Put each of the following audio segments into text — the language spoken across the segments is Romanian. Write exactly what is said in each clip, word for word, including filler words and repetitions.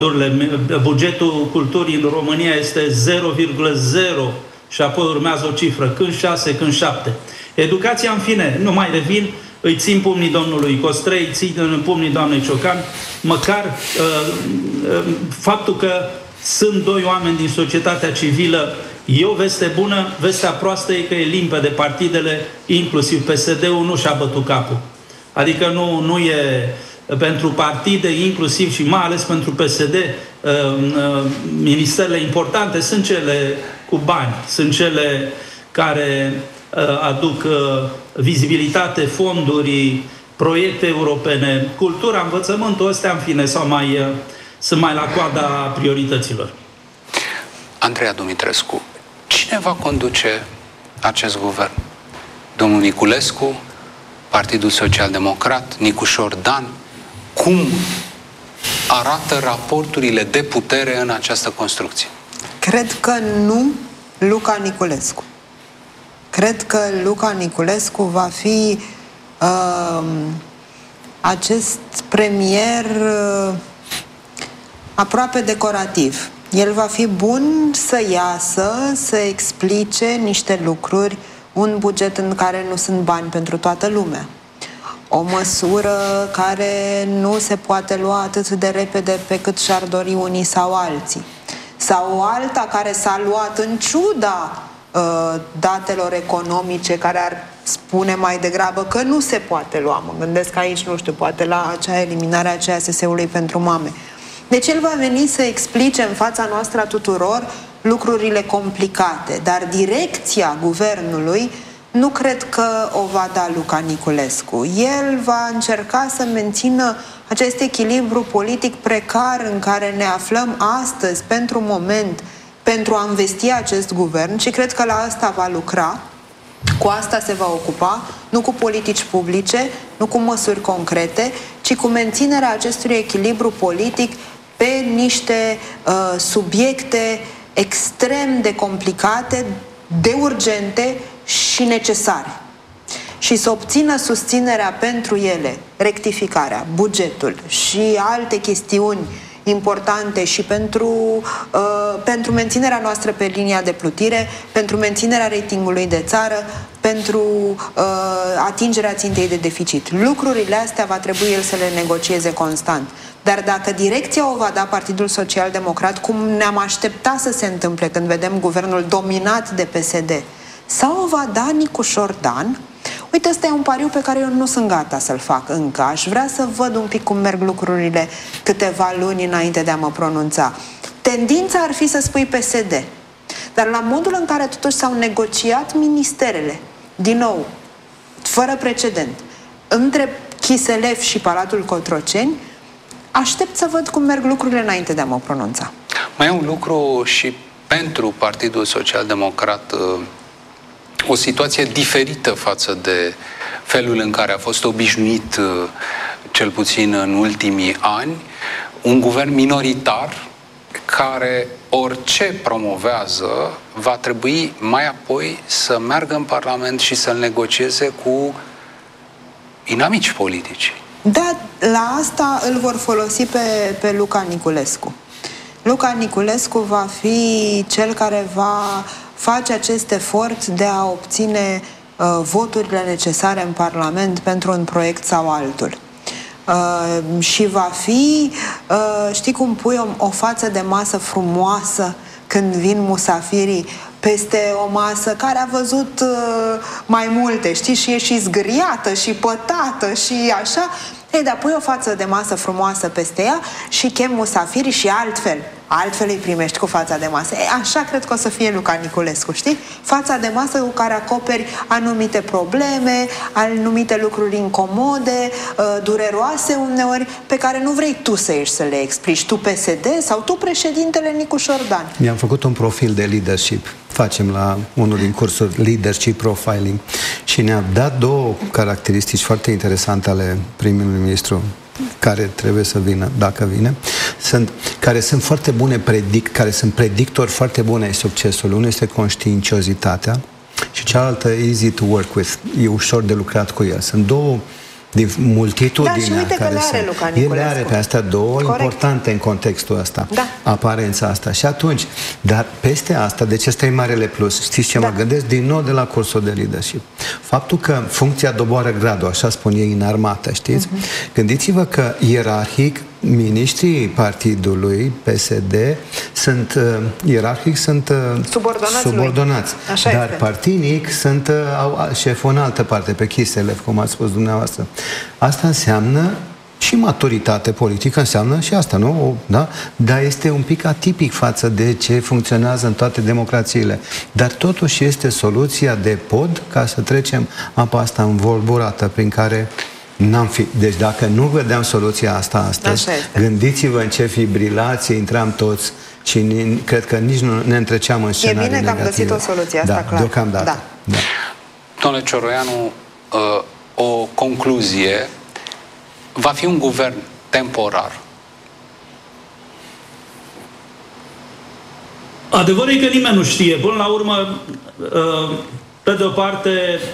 bugetul culturii în România este zero virgulă zero și apoi urmează o cifră, când șase, când șapte. Educația, în fine, nu mai revin, îi țin pumnii domnului Costrei, îi țin pumnii doamnei Ciocan, măcar uh, uh, faptul că sunt doi oameni din societatea civilă, e o veste bună, vestea proastă e că e limpede, partidele, inclusiv P S D-ul, nu și-a bătut capul. Adică nu, nu e pentru partide, inclusiv și mai ales pentru P S D, uh, uh, ministerele importante sunt cele cu bani, sunt cele care uh, aduc uh, vizibilitate, fonduri, proiecte europene, cultura, învățământul, ăstea, în fine, sau mai, uh, sunt mai la coada priorităților. Andreea Dumitrescu, cine va conduce acest guvern? Domnul Niculescu, Partidul Social-Democrat, Nicușor Dan? Cum arată raporturile de putere în această construcție? Cred că nu Luca Niculescu. Cred că Luca Niculescu va fi uh, acest premier uh, aproape decorativ. El va fi bun să iasă, să explice niște lucruri, un buget în care nu sunt bani pentru toată lumea. O măsură care nu se poate lua atât de repede pe cât și-ar dori unii sau alții. Sau o alta care s-a luat în ciuda uh, datelor economice, care ar spune mai degrabă că nu se poate lua. Mă gândesc aici, nu știu, poate la acea eliminare a C A S S-ului pentru mame. Deci el va veni să explice în fața noastră a tuturor lucrurile complicate, dar direcția guvernului nu cred că o va da Luca Niculescu. El va încerca să mențină acest echilibru politic precar în care ne aflăm astăzi, pentru moment, pentru a învestia acest guvern, și cred că la asta va lucra, cu asta se va ocupa, nu cu politici publice, nu cu măsuri concrete, ci cu menținerea acestui echilibru politic pe niște uh, subiecte extrem de complicate, de urgente și necesare. Și să obțină susținerea pentru ele, rectificarea, bugetul și alte chestiuni importante și pentru, uh, pentru menținerea noastră pe linia de plutire, pentru menținerea ratingului de țară, pentru uh, atingerea țintei de deficit. Lucrurile astea va trebui el să le negocieze constant. Dar dacă direcția o va da Partidul Social-Democrat, cum ne-am așteptat să se întâmple când vedem guvernul dominat de P S D, sau o va da Nicușor Dan, uite, ăsta e un pariu pe care eu nu sunt gata să-l fac încă. Aș vrea să văd un pic cum merg lucrurile câteva luni înainte de a mă pronunța. Tendința ar fi să spui P S D. Dar la modul în care totuși s-au negociat ministerele, din nou, fără precedent, între Chiselev și Palatul Cotroceni, aștept să văd cum merg lucrurile înainte de a mă pronunța. Mai e un lucru și pentru Partidul Social-Democrat, o situație diferită față de felul în care a fost obișnuit, cel puțin în ultimii ani, un guvern minoritar care orice promovează va trebui mai apoi să meargă în Parlament și să-l negocieze cu inamici politici. Da, la asta îl vor folosi pe, pe Luca Niculescu. Luca Niculescu va fi cel care va face acest efort de a obține uh, voturile necesare în Parlament pentru un proiect sau altul. Uh, și va fi, uh, știi cum pui o, o față de masă frumoasă când vin musafirii peste o masă care a văzut uh, mai multe, știi, și e și zgâriată și pătată și așa. Ei, dar pui o față de masă frumoasă peste ea și chem musafirii și altfel. Altfel îi primești cu fața de masă. E, așa cred că o să fie Luca Niculescu, știi? Fața de masă cu care acoperi anumite probleme, anumite lucruri incomode, dureroase uneori, pe care nu vrei tu să ieși să le explici. Tu P S D sau tu președintele Nicușor Dan. Mi-am făcut un profil de leadership. Facem la unul din cursuri Leadership Profiling și ne-a dat două caracteristici foarte interesante ale primului ministru care trebuie să vină, dacă vine, sunt, care sunt foarte bune predict, care sunt predictori foarte bune ai succesului. Unul este conștiinciozitatea și cealaltă easy to work with, e ușor de lucrat cu el. Sunt două din multitudinea da, și uite care că le are sunt. Luca Niculescu. El are pe astea două Corect. importante în contextul ăsta, da. aparența asta. Și atunci, dar peste asta, deci ăsta e marele plus. Știți ce da. mă gândesc? Din nou de la cursul de leadership. Faptul că funcția doboară gradul, așa spun ei în armată, știți? Uh-huh. Gândiți-vă că ierarhic miniștrii partidului P S D sunt uh, ierarhic sunt uh, subordonați, subordonați. Dar este. partinic sunt uh, au șeful în altă parte, pe Chiselev, cum ați spus dumneavoastră. Asta înseamnă și maturitate politică, înseamnă și asta, nu? O, da? Dar este un pic atipic față de ce funcționează în toate democrațiile. Dar totuși este soluția de pod ca să trecem apa asta învolburată prin care n-am fi... Deci dacă nu vedeam soluția asta astăzi, gândiți-vă în ce fibrilație intram toți și ni, cred că nici nu ne întreceam în scenarii negative. E bine că am găsit o soluție, asta da, clar. Deocamdată. Da. Da. Domnule Cioroianu, o concluzie: va fi un guvern temporar. Adevărul e că nimeni nu știe. Până la urmă, pe de o parte,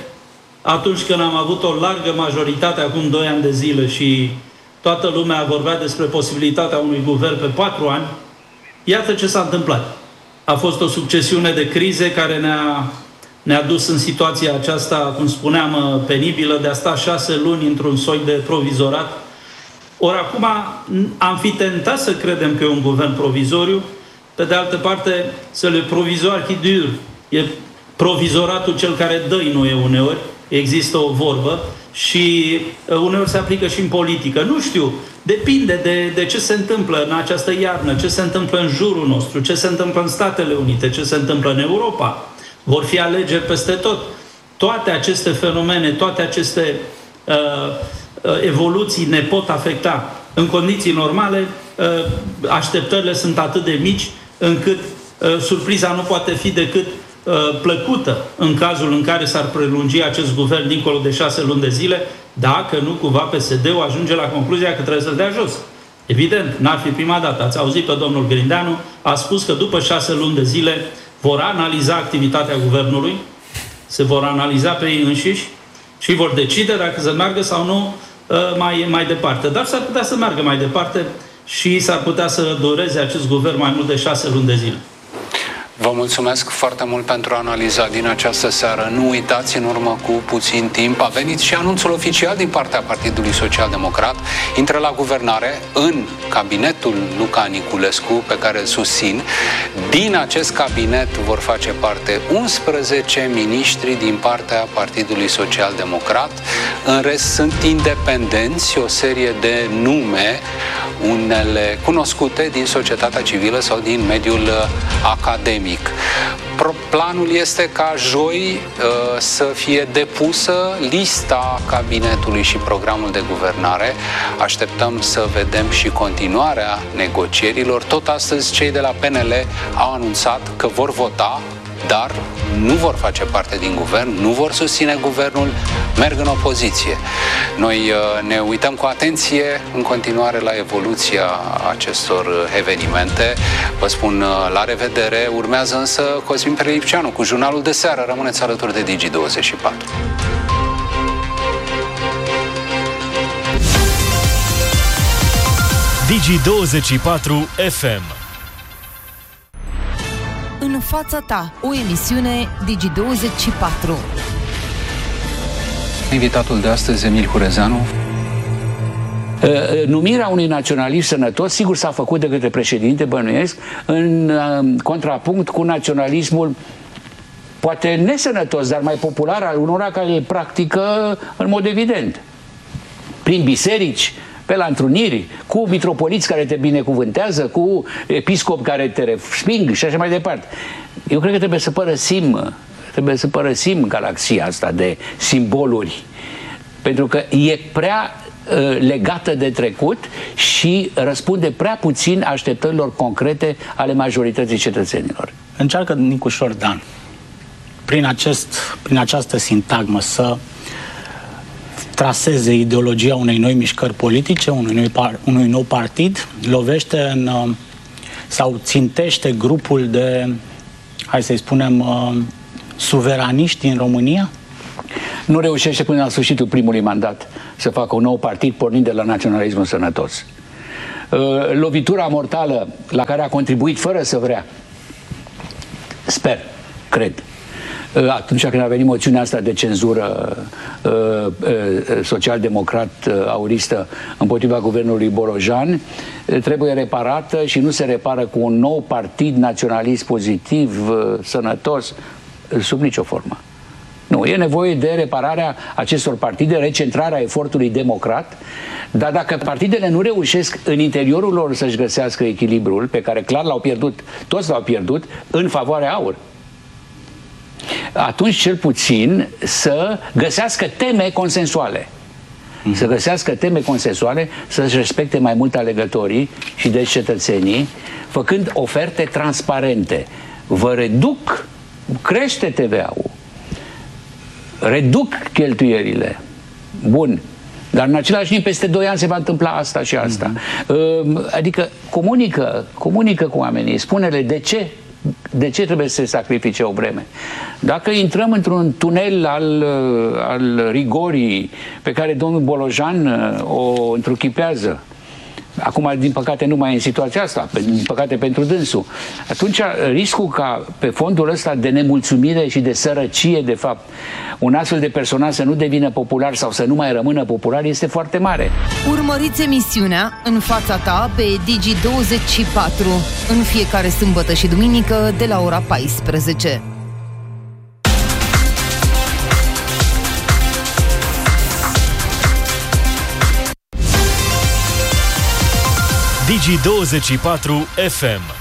atunci când am avut o largă majoritate acum doi ani de zile și toată lumea vorbea despre posibilitatea unui guvern pe patru ani, iată ce s-a întâmplat. A fost o succesiune de crize care ne-a, ne-a dus în situația aceasta, cum spuneam, penibilă, de a sta șase luni într-un soi de provizorat. Ori acum am fi tentat să credem că e un guvern provizoriu, pe de altă parte, să le provizoar qui dur. E provizoratul cel care dă-i nu e uneori. Există o vorbă și uneori se aplică și în politică. Nu știu, depinde de, de ce se întâmplă în această iarnă, ce se întâmplă în jurul nostru, ce se întâmplă în Statele Unite, ce se întâmplă în Europa. Vor fi alegeri peste tot. Toate aceste fenomene, toate aceste uh, uh, evoluții ne pot afecta. În condiții normale, uh, așteptările sunt atât de mici încât uh, surpriza nu poate fi decât plăcută în cazul în care s-ar prelungi acest guvern dincolo de șase luni de zile, dacă nu cumva P S D-ul ajunge la concluzia că trebuie să dea jos. Evident, n-ar fi prima dată. Ați auzit pe domnul Grindeanu, a spus că după șase luni de zile vor analiza activitatea guvernului, se vor analiza pe ei înșiși și vor decide dacă să meargă sau nu mai, mai departe. Dar s-ar putea să meargă mai departe și s-ar putea să dureze acest guvern mai mult de șase luni de zile. Vă mulțumesc foarte mult pentru analiza din această seară. Nu uitați, în urmă cu puțin timp a venit și anunțul oficial din partea Partidului Social Democrat. Intră la guvernare în cabinetul Luca Niculescu, pe care îl susțin. Din acest cabinet vor face parte unsprezece miniștri din partea Partidului Social Democrat. În rest sunt independenți, o serie de nume, unele cunoscute din societatea civilă sau din mediul academic. Planul este ca joi uh, să fie depusă lista cabinetului și programul de guvernare. Așteptăm să vedem și continuarea negocierilor. Tot astăzi cei de la P N L au anunțat că vor vota, dar nu vor face parte din guvern, nu vor susține guvernul, merg în opoziție. Noi uh, ne uităm cu atenție în continuare la evoluția acestor evenimente. Vă spun uh, la revedere. Urmează însă Cosmin Prelipceanu cu jurnalul de seară. Rămâneți alături de Digi douăzeci și patru. Digi douăzeci și patru F M. În fața ta, o emisiune Digi douăzeci și patru. Invitatul de astăzi, Emil Hurezeanu. Numirea unui naționalist sănătos, sigur, s-a făcut de către președinte, bănuiesc, în contrapunct cu naționalismul poate nesănătos, dar mai popular al unora care îl practică în mod evident. Prin biserici, pe la întruniri, cu mitropoliți care te binecuvântează, cu episcopi care te resping și așa mai departe. Eu cred că trebuie să părăsim, trebuie să părăsim galaxia asta de simboluri, pentru că e prea uh, legată de trecut și răspunde prea puțin așteptărilor concrete ale majorității cetățenilor. Încearcă Nicușor Dan, prin, acest, prin această sintagmă, să traseze ideologia unei noi mișcări politice, unui, noi par, unui nou partid, lovește în, sau țintește grupul de, hai să-i spunem, suveraniști din România? Nu reușește până la sfârșitul primului mandat. să facă un nou partid pornind de la naționalismul sănătos. Lovitura mortală la care a contribuit fără să vrea, sper, cred, atunci când a venit moțiunea asta de cenzură social-democrat-auristă împotriva guvernului Bolojan, trebuie reparată și nu se repară cu un nou partid naționalist pozitiv, sănătos, sub nicio formă. Nu, e nevoie de repararea acestor partide, recentrarea efortului democrat, dar dacă partidele nu reușesc în interiorul lor să-și găsească echilibrul, pe care clar l-au pierdut, toți l-au pierdut, în favoarea aur, atunci cel puțin să găsească teme consensuale. Mm-hmm. Să găsească teme consensuale, să-și respecte mai mult alegătorii și deci cetățenii, făcând oferte transparente. Vă reduc, crește T V A-ul, reduc cheltuierile. Bun. Dar în același timp, peste doi ani se va întâmpla asta și asta. Mm-hmm. Adică comunică, comunică cu oamenii, spune-le de ce de ce trebuie să se sacrifice o vreme. Dacă intrăm într-un tunel al, al rigorii pe care domnul Bolojan o întruchipează, acum, din păcate, nu mai e în situația asta, din păcate pentru dânsul, atunci riscul ca pe fondul ăsta de nemulțumire și de sărăcie, de fapt, un astfel de personaj să nu devină popular sau să nu mai rămână popular este foarte mare. Urmăriți emisiunea În fața ta pe Digi douăzeci și patru în fiecare sâmbătă și duminică de la ora paisprezece. Digi douăzeci și patru F M.